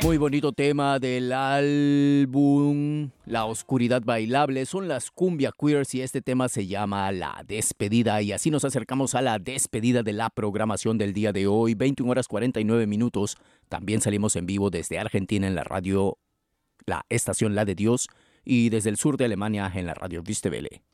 Muy bonito tema del álbum La Oscuridad Bailable. Son las Cumbia Queers y este tema se llama La Despedida. Y así nos acercamos a la despedida de la programación del día de hoy. 21 horas 49 minutos. También salimos en vivo desde Argentina en la radio, la estación La de Dios, y desde el sur de Alemania en la radio Vistewelle.